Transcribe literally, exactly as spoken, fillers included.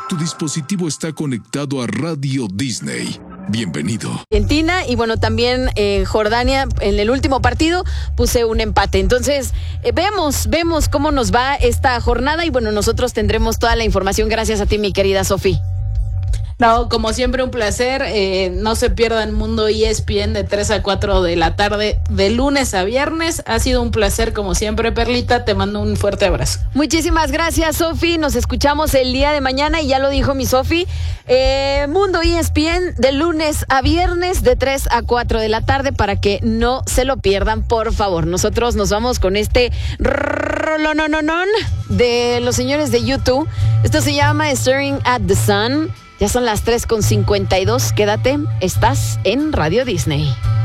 Tu dispositivo está conectado a Radio Disney. Bienvenido. Argentina y bueno, también eh, Jordania en el último partido puse un empate. Entonces, eh, vemos, vemos cómo nos va esta jornada y bueno, nosotros tendremos toda la información gracias a ti, mi querida Sofi. No, como siempre un placer, eh, no se pierdan Mundo E S P N de tres a cuatro de la tarde, de lunes a viernes. Ha sido un placer como siempre, Perlita, te mando un fuerte abrazo. Muchísimas gracias, Sofi, nos escuchamos el día de mañana y ya lo dijo mi Sofi, eh, Mundo E S P N de lunes a viernes de tres a cuatro de la tarde para que no se lo pierdan, por favor. Nosotros nos vamos con este rolonononón de los señores de YouTube. Esto se llama Staring at the Sun. Ya son las tres con cincuenta y dos. Quédate, estás en Radio Disney.